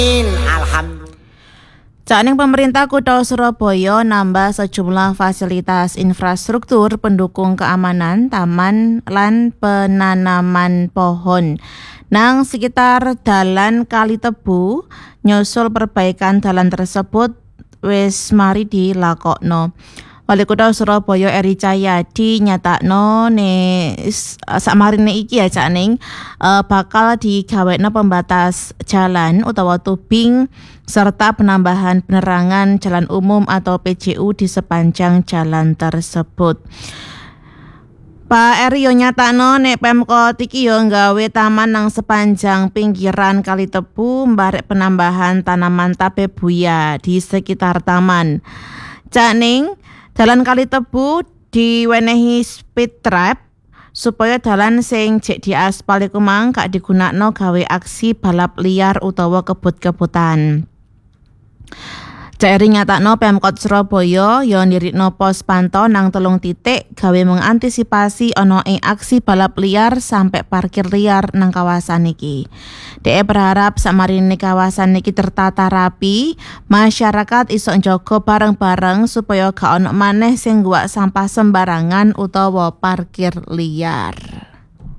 Alhamdulillah. Saking pemerintah Kota Surabaya nambah sejumlah fasilitas infrastruktur pendukung keamanan, taman, lan penanaman pohon. Nang sekitar dalan Kali Tebu, nyusul perbaikan dalan tersebut wis mari dilakokno. Wali Kota Surabaya Eri Cahyadi nyatakno sakmarine iki ya Cak bakal digawekno pembatas jalan utawa tubing serta penambahan penerangan jalan umum atau PJU di sepanjang jalan tersebut. Pak Eri yo nyatakno nek Pemkot iki yo nggawe taman nang sepanjang pinggiran Kali Tebu mbarek penambahan tanaman tabebuya di sekitar taman. Cak dalan Kali Tebu diwenehi speed trap supaya dalan sing jek diaspal iku mang gak digunakno gawe aksi balap liar utawa kebut-kebutan. Cak nyatakno Pemkot Surabaya yo ndirikno pos pantau nang 3 titik gawe mengantisipasi ono aksi balap liar sampai parkir liar nang kawasan iki. Dhek berharap samarine kawasan iki tertata rapi, masyarakat iso njaga bareng-bareng supaya gak ono maneh sing ngguwak sampah sembarangan utawa parkir liar.